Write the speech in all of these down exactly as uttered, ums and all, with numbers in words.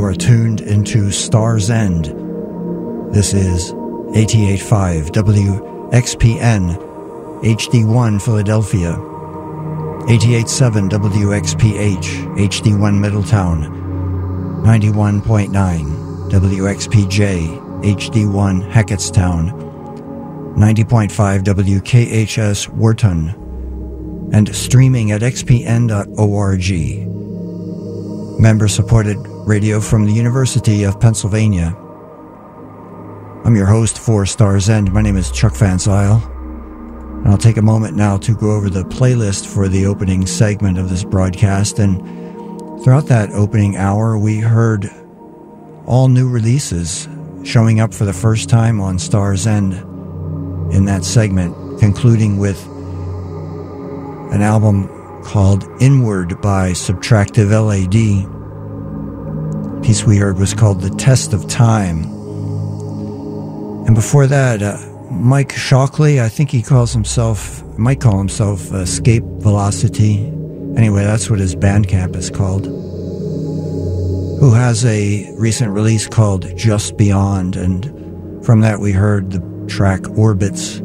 You are tuned into Star's End. This is eighty-eight point five W X P N, H D one Philadelphia, eighty-eight point seven W X P H, H D one Middletown, ninety-one point nine W X P J, H D one Hackettstown, ninety point five W K H S Wharton, and streaming at x p n dot org. Member-supported radio from the University of Pennsylvania. I'm your host for Star's End. My name is Chuck Van Zyl, and I'll take a moment now to go over the playlist for the opening segment of this broadcast. And throughout that opening hour, we heard all new releases showing up for the first time on Star's End in that segment, concluding with an album called Inward by Subtractive L A D. The piece we heard was called The Test of Time. And before that, uh, Mike Shockley, I think he calls himself, might call himself Escape Velocity. Anyway, that's what his Bandcamp is called. Who has a recent release called Just Beyond. And from that we heard the track Orbits.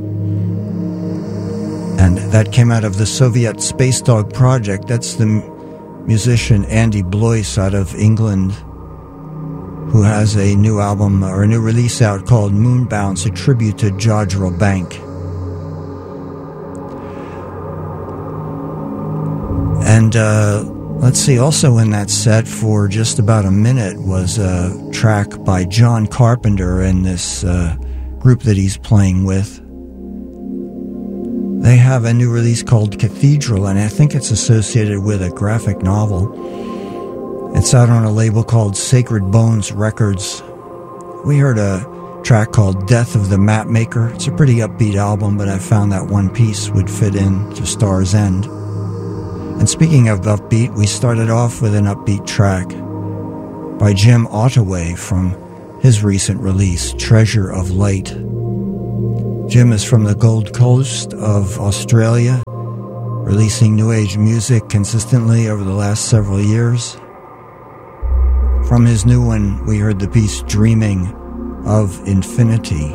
And that came out of the Soviet Space Dog Project. That's the musician Andy Blois out of England, who has a new album or a new release out called Moonbounce, a tribute to Jodrell Bank. And uh, let's see, also in that set for just about a minute was a track by John Carpenter and this uh, group that he's playing with. They have a new release called Cathedral, and I think it's associated with a graphic novel. It's out on a label called Sacred Bones Records. We heard a track called Death of the Mapmaker. It's a pretty upbeat album, but I found that one piece would fit in to Star's End. And speaking of upbeat, we started off with an upbeat track by Jim Ottaway from his recent release, Treasure of Light. Jim is from the Gold Coast of Australia, releasing new age music consistently over the last several years. From his new one, we heard the piece Dreaming of Infinity.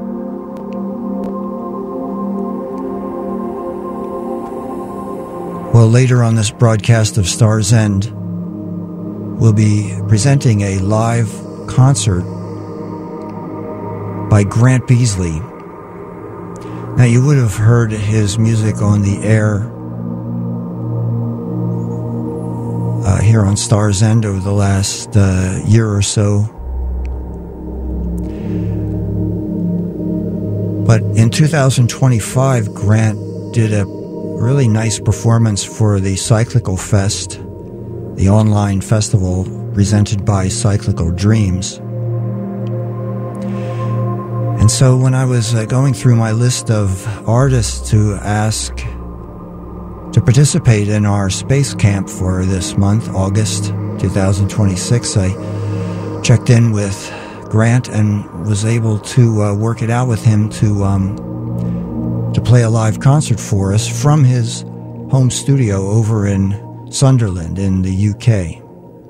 Well, later on this broadcast of Star's End, we'll be presenting a live concert by Grant Beasley. Now, you would have heard his music on the air uh, here on Star's End over the last uh, year or so. But in two thousand twenty-five, Grant did a really nice performance for the Cyclical Fest, the online festival presented by Cyclical Dreams. And so when I was uh, going through my list of artists to ask to participate in our space camp for this month, August twenty twenty-six, I checked in with Grant and was able to uh, work it out with him to um, to play a live concert for us from his home studio over in Sunderland in the U K.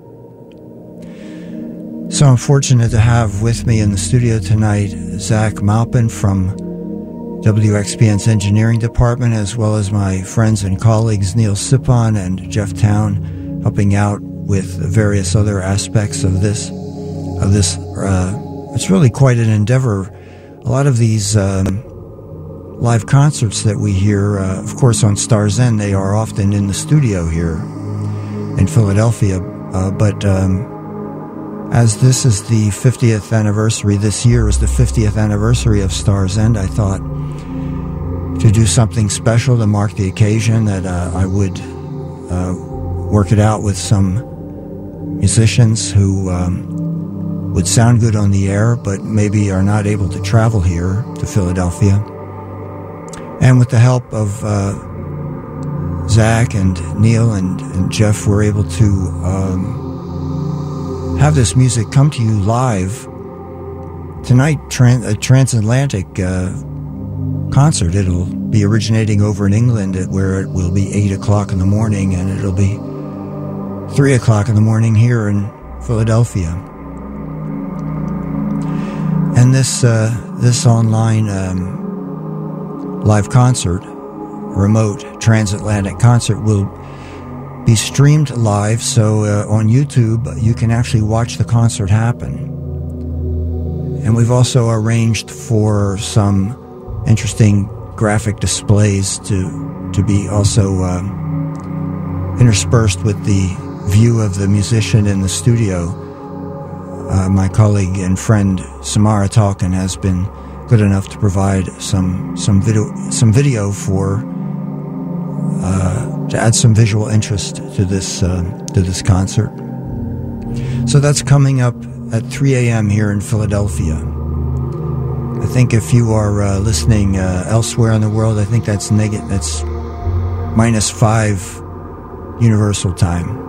So I'm fortunate to have with me in the studio tonight Zach Maupin from W X P N's engineering department, as well as my friends and colleagues Neil Sipon and Jeff Town, helping out with various other aspects of this. Of this, uh, it's really quite an endeavor. A lot of these um, live concerts that we hear, uh, of course, on Star's End, they are often in the studio here in Philadelphia, uh, but. Um, As this is the fiftieth anniversary, this year is the fiftieth anniversary of Star's End, I thought to do something special to mark the occasion that uh, I would uh, work it out with some musicians who um, would sound good on the air, but maybe are not able to travel here to Philadelphia. And with the help of uh, Zach and Neil and, and Jeff, we're able to Um, have this music come to you live tonight. Trans- a transatlantic uh, concert. It'll be originating over in England, where it will be eight o'clock in the morning, and it'll be three o'clock in the morning here in Philadelphia. And this uh, this online um, live concert, remote transatlantic concert, will be streamed live. So uh, on YouTube, you can actually watch the concert happen. And we've also arranged for some interesting graphic displays to to be also um, interspersed with the view of the musician in the studio. Uh, my colleague and friend Samara Talkin has been good enough to provide some some video some video for uh, to add some visual interest to this uh, to this concert. So that's coming up at three a.m. here in Philadelphia. I think if you are uh, listening uh, elsewhere in the world, I think that's neg- that's minus five Universal Time.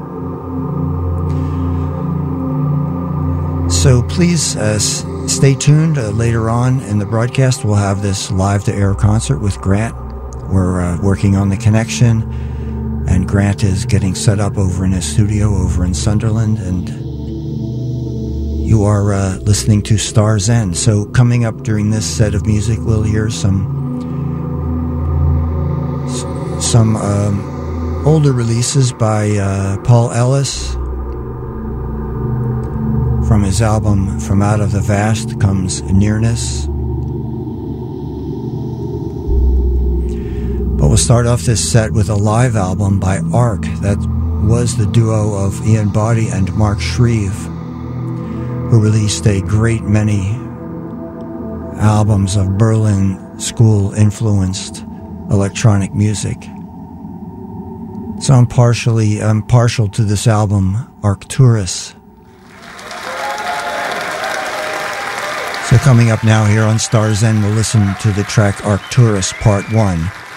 So please uh, s- stay tuned. Uh, later on in the broadcast, we'll have this live-to-air concert with Grant. We're uh, working on the connection, and Grant is getting set up over in his studio over in Sunderland, and you are uh, listening to Star's End. So coming up during this set of music, we'll hear some some um, older releases by uh, Paul Ellis. From his album From Out of the Vast comes Nearness. But we'll start off this set with a live album by Ark. That was the duo of Ian Boddy and Mark Shreve, who released a great many albums of Berlin School-influenced electronic music. So I'm partially, I'm partial to this album, Arcturus. So coming up now here on Star's End, we'll listen to the track Arcturus Part one